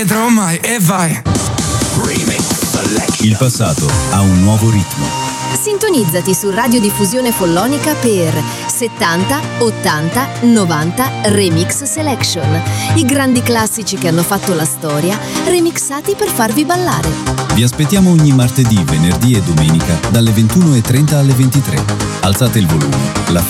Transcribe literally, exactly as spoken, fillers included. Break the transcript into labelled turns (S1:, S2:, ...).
S1: vedrò mai e vai.
S2: Il passato ha un nuovo ritmo.
S3: Sintonizzati su Radiodiffusione Follonica per settanta, ottanta, novanta Remix Selection. I grandi classici che hanno fatto la storia, remixati per farvi ballare.
S2: Vi aspettiamo ogni martedì, venerdì e domenica dalle ventuno e trenta alle ventitré. Alzate il volume, la